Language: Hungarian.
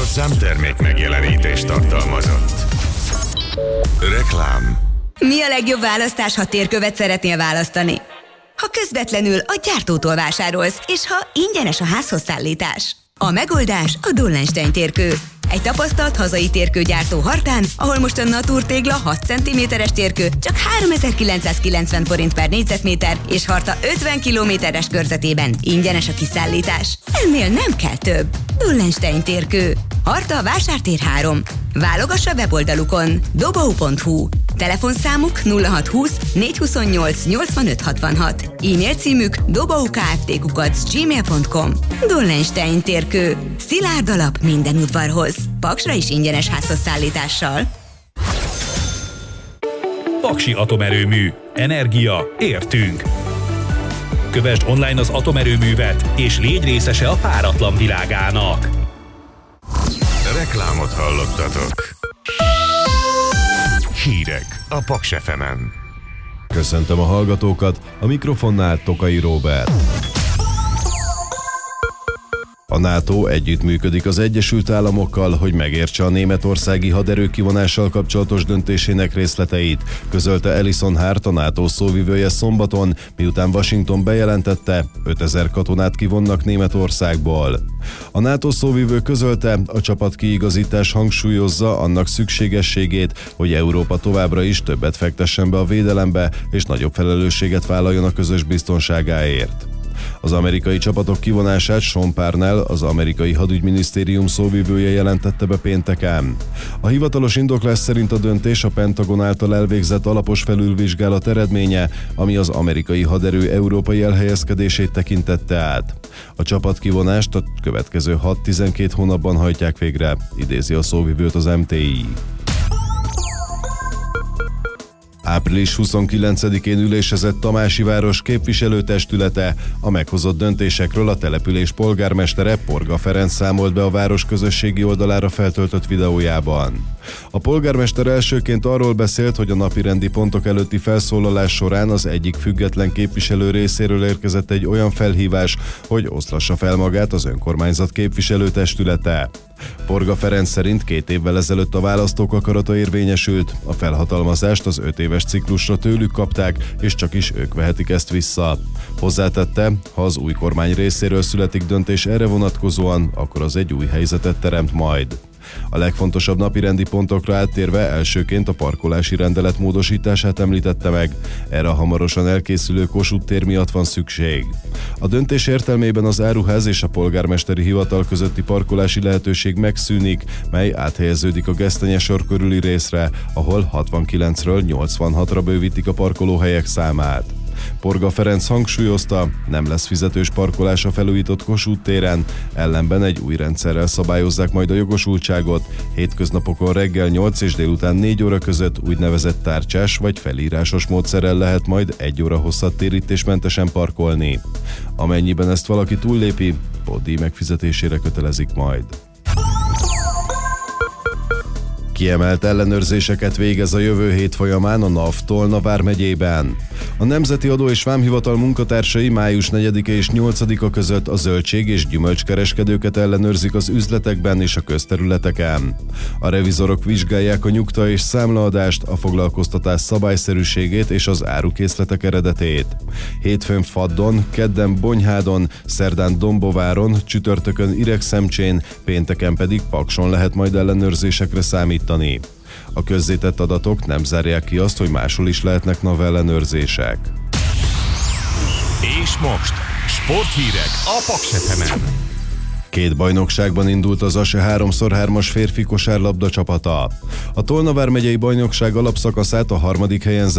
számtermék megjelenítést tartalmazott. Reklám. Mi a legjobb választás, ha térkövet szeretnél választani? Ha közvetlenül a gyártótól vásárolsz, és ha ingyenes a házhoz szállítás. A megoldás a Dollenstein térkő. Egy tapasztalt hazai térkőgyártó Hartán, ahol most a Natur tégla 6 cm-es térkő csak 3990 forint per négyzetméter, és Harta 50 km-es körzetében ingyenes a kiszállítás. Ennél nem kell több. Dollenstein térkő. Harta Vásártér 3. Válogass a weboldalukon dobou.hu. Telefonszámuk 0620 428 8566. E-mail címük doboukft@gmail.com. Dollenstein térkő. Szilárd alap minden udvarhoz. Paksra is ingyenes házhoz szállítással. Paksi Atomerőmű. Energia. Értünk. Kövesd online az atomerőművet, és légy részese a páratlan világának. Reklámot hallottatok. Hírek a Paks FM-en. Köszöntöm a hallgatókat, a mikrofonnál Tokai Róbert. A NATO együttműködik az Egyesült Államokkal, hogy megértse a németországi haderő kivonással kapcsolatos döntésének részleteit, közölte Alison Hart, a NATO szóvivője szombaton, miután Washington bejelentette, 5000 katonát kivonnak Németországból. A NATO szóvivő közölte, a csapatkiigazítás hangsúlyozza annak szükségességét, hogy Európa továbbra is többet fektessen be a védelembe, és nagyobb felelősséget vállaljon a közös biztonságáért. Az amerikai csapatok kivonását Sean Parnell, az amerikai hadügyminisztérium szóvivője jelentette be pénteken. A hivatalos indoklás szerint a döntés a Pentagon által elvégzett alapos felülvizsgálat eredménye, ami az amerikai haderő európai elhelyezkedését tekintette át. A csapatkivonást a következő 6-12 hónapban hajtják végre, idézi a szóvivőt az MTI. Április 29-én ülésezett Tamási város képviselőtestülete. A meghozott döntésekről a település polgármestere, Porga Ferenc számolt be a város közösségi oldalára feltöltött videójában. A polgármester elsőként arról beszélt, hogy a napirendi pontok előtti felszólalás során az egyik független képviselő részéről érkezett egy olyan felhívás, hogy oszlassa fel magát az önkormányzat képviselőtestülete. Porga Ferenc szerint 2 évvel ezelőtt a választók akarata érvényesült, a felhatalmazást az 5 éves ciklusra tőlük kapták, és csak is ők vehetik ezt vissza. Hozzátette, ha az új kormány részéről születik döntés erre vonatkozóan, akkor az egy új helyzetet teremt majd. A legfontosabb napirendi pontokra áttérve elsőként a parkolási rendelet módosítását említette meg, erre a hamarosan elkészülő Kossuth tér miatt van szükség. A döntés értelmében az áruház és a polgármesteri hivatal közötti parkolási lehetőség megszűnik, mely áthelyeződik a Gesztenye-sor körüli részre, ahol 69-ről 86-ra bővítik a parkolóhelyek számát. Porga Ferenc hangsúlyozta, nem lesz fizetős parkolás a felújított Kossuth téren, ellenben egy új rendszerrel szabályozzák majd a jogosultságot, hétköznapokon reggel 8 és délután 4 óra között úgynevezett tárcsás vagy felírásos módszerrel lehet majd 1 óra hosszat térítésmentesen parkolni. Amennyiben ezt valaki túllépi, pótdíj megfizetésére kötelezik majd. Kiemelt ellenőrzéseket végez a jövő hét folyamán a NAV Tolna vármegyében. A Nemzeti Adó és Vámhivatal munkatársai május 4-e és 8-a között a zöldség- és gyümölcskereskedőket ellenőrzik az üzletekben és a közterületeken. A revizorok vizsgálják a nyugta és számlaadást, a foglalkoztatás szabályszerűségét és az árukészletek eredetét. Hétfőn Faddon, kedden Bonyhádon, szerdán Dombováron, csütörtökön Iregszemcsén, pénteken pedig Pakson lehet majd ellenőrzésekre számítani. A közzétett adatok nem zárják ki azt, hogy máshol is lehetnek NAV ellenőrzések. És most sporthírek a Paks FM-en. 2 bajnokságban indult az ASE 3x3-as férfi kosárlabda csapata. A Tolna vármegyei bajnokság alapszakaszát a 3. helyen